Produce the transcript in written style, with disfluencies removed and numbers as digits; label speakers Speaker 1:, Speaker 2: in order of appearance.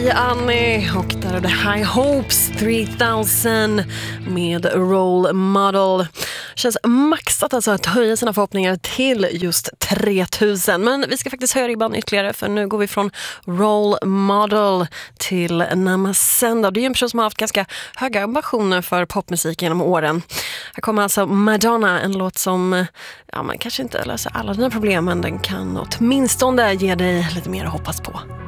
Speaker 1: Hej Annie, och där är det High Hopes 3000 med Role Model. Känns maxat alltså att höja sina förhoppningar till just 3000. Men vi ska faktiskt höja ribban ytterligare, för nu går vi från Role Model till Namasenda. Det är en person som har haft ganska höga ambitioner för popmusik genom åren. Här kommer alltså Madonna, en låt som man kanske inte löser alla dina problem, men den kan åtminstone ge dig lite mer att hoppas på.